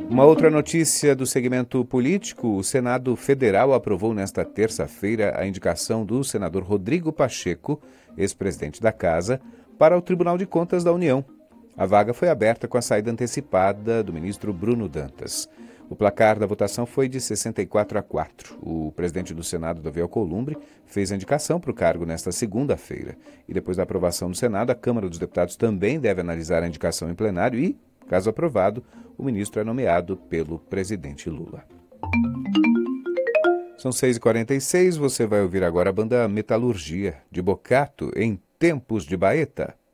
Uma outra notícia do segmento político: o Senado Federal aprovou nesta terça-feira a indicação do senador Rodrigo Pacheco, ex-presidente da Casa, para o Tribunal de Contas da União. A vaga foi aberta com a saída antecipada do ministro Bruno Dantas. O placar da votação foi de 64-4. O presidente do Senado, Davi Alcolumbre, fez a indicação para o cargo nesta segunda-feira. E depois da aprovação do Senado, a Câmara dos Deputados também deve analisar a indicação em plenário e, caso aprovado, o ministro é nomeado pelo presidente Lula. São 6h46, você vai ouvir agora a banda Metalurgia, de Bocato, em Tempos de Baeta.